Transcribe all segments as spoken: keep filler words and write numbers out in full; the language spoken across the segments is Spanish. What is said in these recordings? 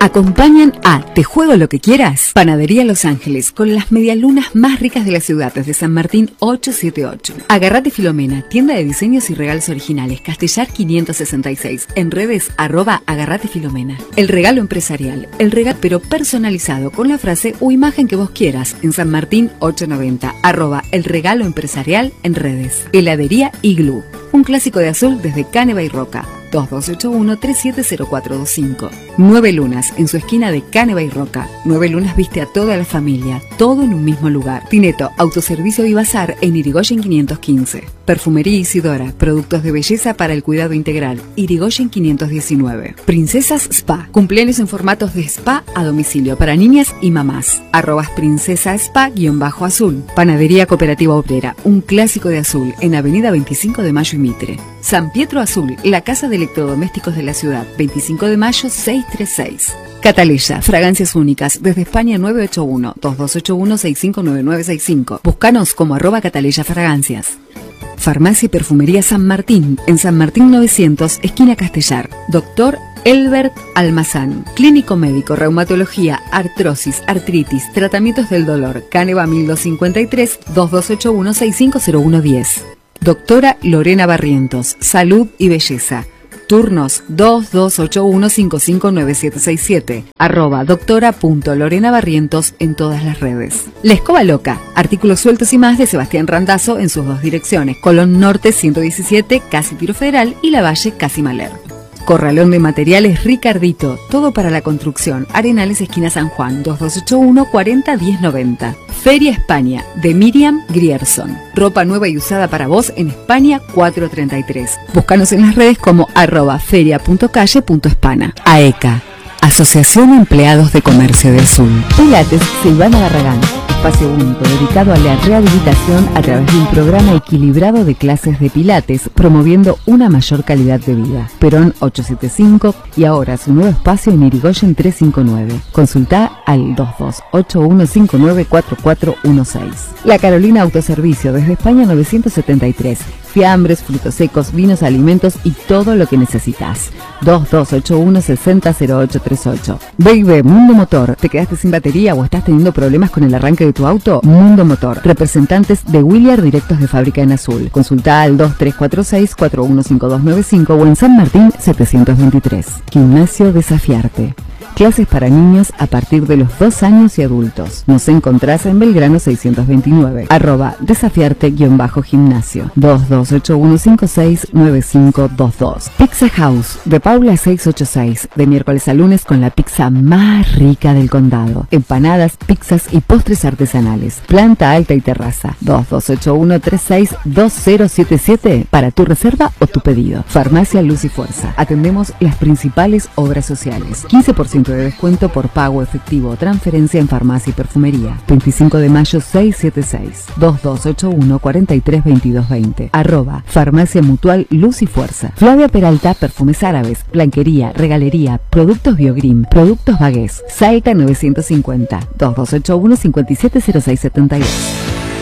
Acompañan a Te Juego Lo Que Quieras, Panadería Los Ángeles, con las medialunas más ricas de la ciudad, desde San Martín ochocientos setenta y ocho. Agarrate Filomena, tienda de diseños y regalos originales, Castellar quinientos sesenta y seis, en redes arroba Agarrate Filomena. El regalo empresarial, el regalo pero personalizado con la frase o imagen que vos quieras, en San Martín ochocientos noventa, arroba El Regalo Empresarial en redes. Heladería Iglú, un clásico de azul desde Caneva y Roca. dos dos ocho uno, tres siete cero cuatro dos cinco. Nueve Lunas, en su esquina de Caneva y Roca. Nueve Lunas viste a toda la familia, todo en un mismo lugar. Tineto, Autoservicio y Bazar en Irigoyen quinientos quince. Perfumería Isidora, productos de belleza para el cuidado integral, Irigoyen quinientos diecinueve. Princesas Spa, cumpleaños en formatos de spa a domicilio para niñas y mamás. Arrobas Princesa Spa-Azul. Panadería Cooperativa Obrera, un clásico de azul, en Avenida veinticinco de Mayo y Mitre. San Pietro Azul, la casa de electrodomésticos de la ciudad, veinticinco de mayo seiscientos treinta y seis. Cataleya, fragancias únicas, desde España nueve ocho uno, dos dos ocho uno, seis cinco nueve nueve seis cinco. Búscanos como arroba Cataleya Fragancias. Farmacia y Perfumería San Martín, en San Martín novecientos, esquina Castellar. Doctor Elbert Almazán, clínico médico, reumatología, artrosis, artritis, tratamientos del dolor, Caneva mil doscientos cincuenta y tres, dos dos ocho uno, seis cinco cero uno diez. Doctora Lorena Barrientos, salud y belleza. Turnos dos dos ocho uno, cinco cinco nueve siete seis siete, arroba doctora.lorenabarrientos en todas las redes. La Escoba Loca, artículos sueltos y más de Sebastián Randazzo en sus dos direcciones, Colón Norte ciento diecisiete, casi Tiro Federal, y La Valle, casi Maler. Corralón de Materiales Ricardito, todo para la construcción, Arenales esquina San Juan, dos dos ocho uno, cuarenta, diez noventa. Feria España, de Miriam Grierson, ropa nueva y usada para vos en España cuatrocientos treinta y tres. Búscanos en las redes como arroba feria punto calle punto hispana. AECA, Asociación Empleados de Comercio del Sur. Pilates Silvana Barragán, espacio único dedicado a la rehabilitación a través de un programa equilibrado de clases de pilates, promoviendo una mayor calidad de vida. Perón ochocientos setenta y cinco y ahora su nuevo espacio en Irigoyen trescientos cincuenta y nueve. Consulta al dos dos ocho uno cinco nueve cuatro cuatro uno seis. La Carolina Autoservicio, desde España novecientos setenta y tres. Fiambres, frutos secos, vinos, alimentos y todo lo que necesitas. dos dos ocho uno, sesenta, cero ocho treinta y ocho. B y B Mundo Motor. ¿Te quedaste sin batería o estás teniendo problemas con el arranque de tu auto? Mundo Motor. Representantes de Williard directos de fábrica en azul. Consulta al dos tres cuatro seis, cuatro uno cinco dos nueve cinco o en San Martín setecientos veintitrés. Gimnasio Desafiarte. Clases para niños a partir de los dos años y adultos. Nos encontrás en Belgrano seiscientos veintinueve. Arroba desafiarte-gimnasio. dos dos ocho uno cinco seis nueve cinco dos dos. Pizza House de Paula seiscientos ochenta y seis. De miércoles a lunes con la pizza más rica del condado. Empanadas, pizzas y postres artesanales. Planta alta y terraza. dos dos ocho uno tres seis dos cero siete siete para tu reserva o tu pedido. Farmacia Luz y Fuerza. Atendemos las principales obras sociales. quince por ciento de descuento por pago efectivo o transferencia en farmacia y perfumería. veinticinco de mayo seiscientos setenta y seis. dos dos ocho uno, cuarenta y tres, veintidós veinte. Arroba Farmacia Mutual Luz y Fuerza. Flavia Peralta, perfumes árabes, blanquería, regalería, productos Biogrim, productos Bagués. Salta novecientos cincuenta. dos dos ocho uno, cincuenta y siete cero seis setenta y dos.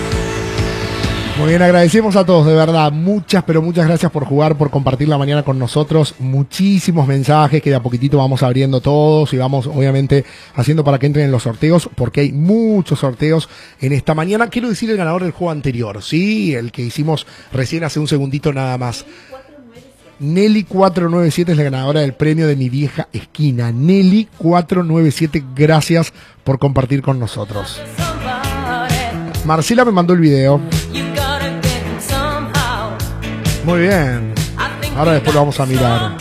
Muy bien, agradecemos a todos, de verdad, muchas, pero muchas gracias por jugar, por compartir la mañana con nosotros, muchísimos mensajes que de a poquitito vamos abriendo todos y vamos obviamente haciendo para que entren en los sorteos, porque hay muchos sorteos en esta mañana. Quiero decir el ganador del juego anterior, sí, el que hicimos recién hace un segundito nada más. Nelly cuatrocientos noventa y siete es la ganadora del premio de Mi Vieja Esquina. Nelly cuatrocientos noventa y siete, gracias por compartir con nosotros. Marcela me mandó el video. Muy bien. Ahora después lo vamos a mirar.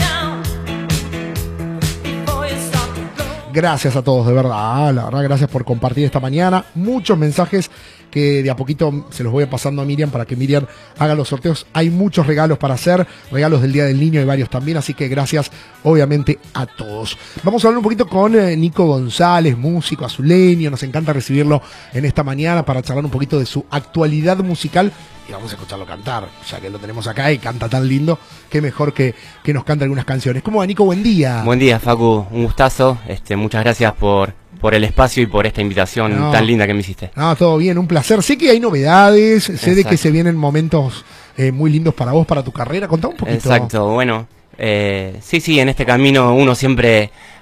Gracias a todos, de verdad. La verdad, gracias por compartir esta mañana. Muchos mensajes que de a poquito se los voy pasando a Miriam para que Miriam haga los sorteos. Hay muchos regalos para hacer, regalos del Día del Niño y varios también, así que gracias obviamente a todos. Vamos a hablar un poquito con eh, Nico González, músico azuleño, nos encanta recibirlo en esta mañana para charlar un poquito de su actualidad musical y vamos a escucharlo cantar, ya que lo tenemos acá y canta tan lindo, qué mejor que, que nos cante algunas canciones. ¿Cómo va, Nico? Buen día. Buen día, Facu, un gustazo, este, muchas gracias por... por el espacio y por esta invitación no, tan linda que me hiciste. No, todo bien, un placer. Sé que hay novedades, sé Exacto. de que se vienen momentos eh, muy lindos para vos, para tu carrera. Contá un poquito. Exacto, bueno, eh, sí, sí, en este camino uno siempre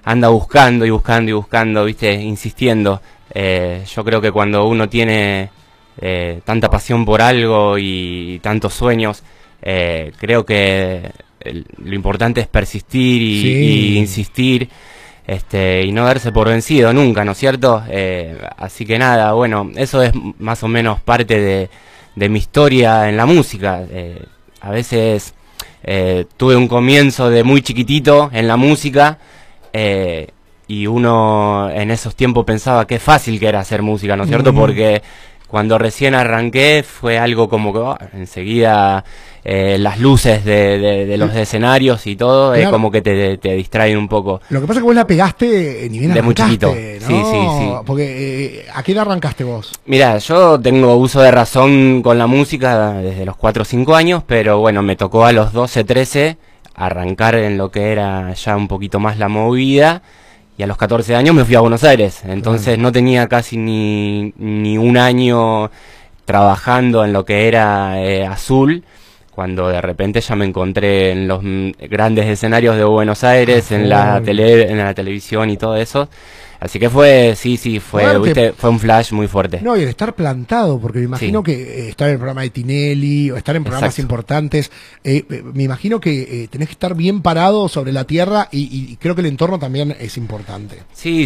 anda buscando y buscando y buscando, viste, insistiendo. Eh, yo creo que cuando uno tiene eh, tanta pasión por algo y tantos sueños, eh, creo que el, lo importante es persistir y, Sí. y insistir, este, y no darse por vencido nunca, ¿no es cierto? Eh, así que nada, bueno, eso es más o menos parte de, de mi historia en la música. Eh, a veces eh, tuve un comienzo de muy chiquitito en la música, eh, y uno en esos tiempos pensaba qué fácil que era hacer música, ¿no es cierto? Mm. Porque cuando recién arranqué fue algo como que oh, enseguida eh, las luces de, de, de los escenarios y todo, es Claro. como que te, te distraen un poco. Lo que pasa es que vos la pegaste eh, ni bien De muy arrancaste, chiquito. ¿no? Sí, sí, sí. Porque, eh, ¿a qué edad arrancaste vos? Mira, yo tengo uso de razón con la música desde los cuatro o cinco años, pero bueno, me tocó a los doce, trece arrancar en lo que era ya un poquito más la movida, y a los catorce años me fui a Buenos Aires, entonces Claro. no tenía casi ni, ni un año trabajando en lo que era eh, Azul, cuando de repente ya me encontré en los mm, grandes escenarios de Buenos Aires, Ah, en la full. tele, en la televisión y todo eso. Así que fue, sí, sí, fue, Fuerte. ¿viste? Fue un flash muy fuerte. No, y el estar plantado, porque me imagino Sí. que eh, estar en el programa de Tinelli o estar en programas Exacto. importantes, eh, eh, me imagino que eh, tenés que estar bien parado sobre la tierra y, y creo que el entorno también es importante. Sí,